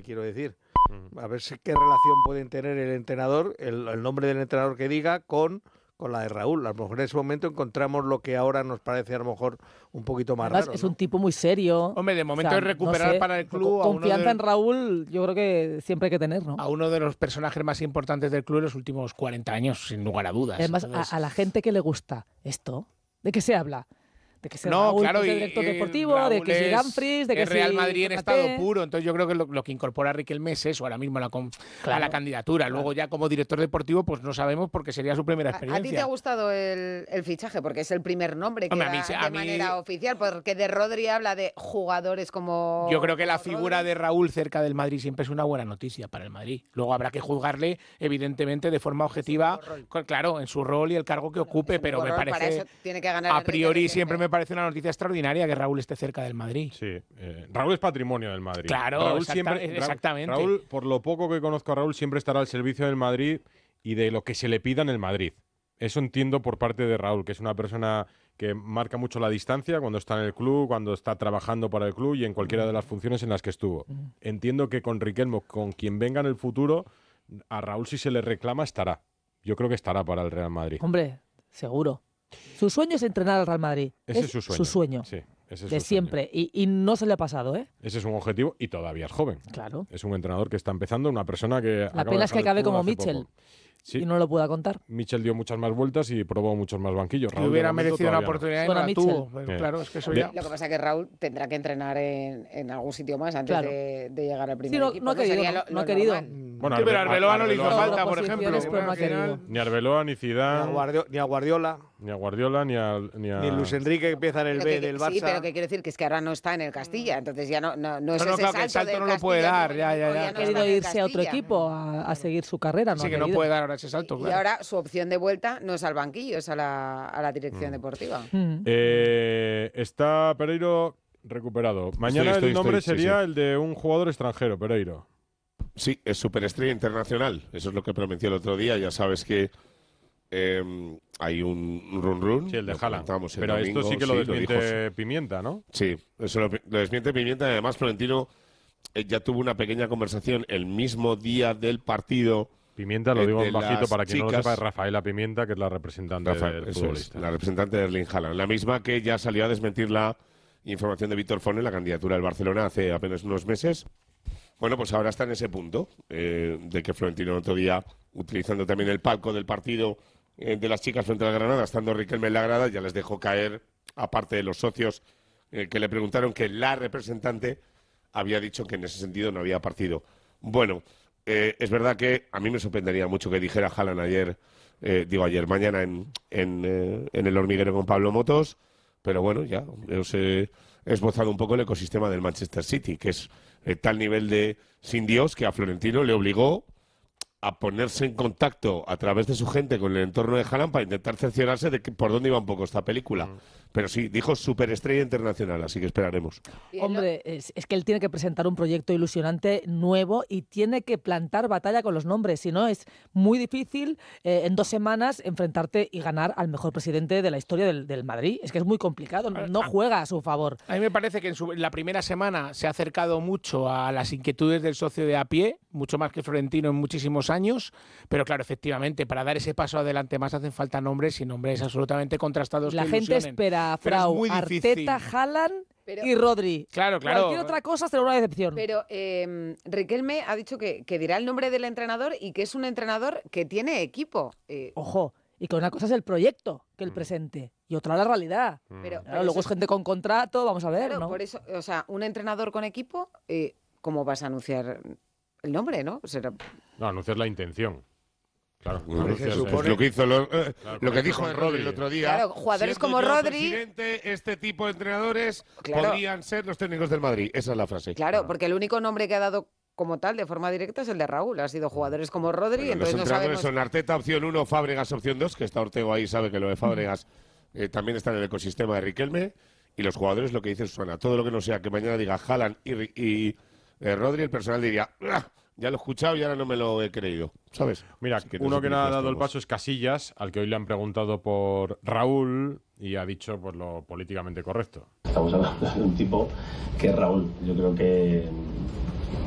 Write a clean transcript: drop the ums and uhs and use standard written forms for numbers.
quiero decir. A ver qué relación pueden tener el entrenador, el nombre del entrenador que diga, con la de Raúl. A lo mejor en ese momento encontramos lo que ahora nos parece a lo mejor un poquito más Además, raro, es ¿no? un tipo muy serio. Hombre, de momento O sea, es recuperar para el club a uno confianza de- en Raúl, yo creo que siempre hay que tener, ¿no? a uno de los personajes más importantes del club en los últimos 40 años, sin lugar a dudas. Además, Entonces, a la gente que le gusta esto, ¿de qué se habla? De que sea no, Raúl, claro, que sea y director deportivo, Raúl de que si es Dumfries, de que el Real si Madrid en Konaté. estado puro. Entonces yo creo que lo que incorpora a Riquelme es eso ahora mismo a la candidatura. Luego ya como director deportivo pues no sabemos porque sería su primera ¿A ti experiencia. te ha gustado el fichaje? Porque es el primer nombre que Hombre, da de manera oficial, porque de Rodri habla de jugadores como... Yo creo que la como figura Rodri. de Raúl cerca del Madrid siempre es una buena noticia para el Madrid. Luego habrá que juzgarle, evidentemente, de forma objetiva, claro, en su rol y el cargo que ocupe, pero me Para parece, eso tiene que ganar a Enrique priori Riquelme. siempre me parece una noticia extraordinaria que Raúl esté cerca del Madrid. Sí, Raúl es patrimonio del Madrid. Claro, Raúl exactamente. Raúl, por lo poco que conozco a Raúl, siempre estará al servicio del Madrid y de lo que se le pida en el Madrid. Eso entiendo por parte de Raúl, que es una persona que marca mucho la distancia cuando está en el club, cuando está trabajando para el club y en cualquiera de las funciones en las que estuvo. Entiendo que con Riquelme, con quien venga en el futuro, a Raúl si se le reclama estará. Yo creo que estará para el Real Madrid. Hombre, seguro. Su sueño es entrenar al Real Madrid. Ese es su sueño. Sí, ese es de su siempre. Y no se le ha pasado, ¿eh? Ese es un objetivo y todavía es joven. Claro. Es un entrenador que está empezando, una persona que... La pena es que acabe como Mitchell. Sí. Y no lo pueda contar. Mitchell dio muchas más vueltas y probó muchos más banquillos. Si Raúl, hubiera de momento, merecido una todavía no. oportunidad y no Suena la tuvo. Mitchell. Pero claro, es que eso De- ya... Lo que pasa es que Raúl tendrá que entrenar en algún sitio más antes Claro. de llegar al primer Sí, no- equipo. no ha querido, sería no- lo no ha querido. normal. Bueno, Sí, pero Arbeloa no le hizo Arbeloa- falta, por posiciones, ejemplo. pero no ha Al final- querido. Ni Arbeloa, ni Ni Zidane, ni a Guardiola, ni a Guardiola, ni a... ni Luis Enrique, que empieza en el Pero B que- del Barça. Sí, pero que quiero decir que es que ahora no está en el Castilla, entonces ya no es No, ese claro, que el salto salto del no lo puede Castilla, dar, ya, ya. no Ha está querido en el irse a otro Castilla. equipo a seguir su carrera. Sí, ha que no querido. puede dar ahora ese salto, Y claro. ahora su opción de vuelta no es al banquillo, es a la dirección deportiva. Está Pereiro recuperado. Mañana Estoy, el nombre sí, sería sí. el de un jugador extranjero, Pereiro. Sí, es superestrella internacional. Eso es lo que prometió el otro día. Ya sabes que hay un run-run. Sí, el de Lo Haaland. comentamos el Pero domingo, esto sí que lo dijo, desmiente Pimienta, ¿no? Sí, eso lo desmiente Pimienta. Además, Florentino ya tuvo una pequeña conversación el mismo día del partido. Pimienta, lo digo de en bajito las para quien no lo chicas. sepa, es Rafaela Pimienta, que es la representante Rafael, del eso futbolista. es, la representante de Erling Haaland. La misma que ya salió a desmentir la información de Víctor Font en la candidatura del Barcelona hace apenas unos meses. Bueno, pues ahora está en ese punto de que Florentino el otro día, utilizando también el palco del partido de las chicas frente a la Granada, estando Riquelme en la grada, ya les dejó caer, aparte de los socios que le preguntaron, que la representante había dicho que en ese sentido no había partido. Bueno, es verdad que a mí me sorprendería mucho que dijera Haaland mañana en el hormiguero con Pablo Motos, pero bueno, ya os he esbozado un poco el ecosistema del Manchester City, que es tal nivel de sin Dios que a Florentino le obligó a ponerse en contacto a través de su gente con el entorno de Haaland para intentar cerciorarse de por dónde iba un poco esta película. Pero sí, dijo superestrella internacional, así que esperaremos. Hombre, es que él tiene que presentar un proyecto ilusionante nuevo y tiene que plantar batalla con los nombres. Si no, es muy difícil en 2 semanas enfrentarte y ganar al mejor presidente de la historia del Madrid. Es que es muy complicado, no juega a su favor. A mí me parece que en la primera semana se ha acercado mucho a las inquietudes del socio de a pie, mucho más que Florentino en muchísimos años, pero claro, efectivamente, para dar ese paso adelante más hacen falta nombres y nombres absolutamente contrastados. La que gente ilusionen. espera a Pero es Frau, muy difícil. Arteta, Haaland Pero- y Rodri. Claro, claro. Cualquier otra cosa será una decepción. Pero Riquelme ha dicho que dirá el nombre del entrenador y que es un entrenador que tiene equipo. Ojo, y que una cosa es el proyecto que él presente y otra la realidad. Pero Claro, luego es gente con contrato, vamos a ver, claro, ¿no? por eso, o sea, un entrenador con equipo, ¿cómo vas a anunciar el nombre, no? No, anunciar la intención. Claro, Es supone- lo que hizo lo que correcto, dijo con de Rodri el Rodri. otro día. Claro, jugadores siendo como yo Rodri- presidente, este tipo de entrenadores Claro. podrían ser los técnicos del Madrid. Esa es la frase. Claro, porque el único nombre que ha dado como tal, de forma directa, es el de Raúl. Ha sido jugadores como Rodri, Bueno, los entonces no entrenadores sabemos... son Arteta, opción 1, Fábregas, opción 2, que está Ortego ahí, sabe que lo de Fábregas también está en el ecosistema de Riquelme. Y los jugadores, lo que dice Susana, todo lo que no sea que mañana diga Haaland y Rodri, el personal diría, "Ah, ya lo he escuchado y ahora no me lo he creído", ¿sabes? Mira, Así que no uno sé que qué no ha dices, dado el Tomás. paso es Casillas, al que hoy le han preguntado por Raúl y ha dicho pues lo políticamente correcto. Estamos hablando de un tipo que es Raúl. Yo creo que